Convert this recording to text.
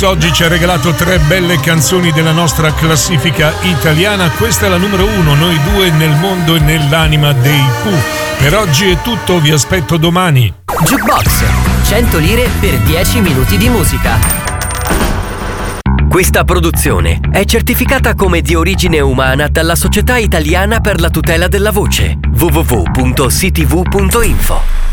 Oggi ci ha regalato 3 belle canzoni della nostra classifica italiana. Questa è la numero 1, Noi due nel mondo e nell'anima dei Pooh. Per oggi è tutto, vi aspetto domani. Jukebox, 100 lire per 10 minuti di musica. Questa produzione è certificata come di origine umana dalla Società Italiana per la tutela della voce. www.ctv.info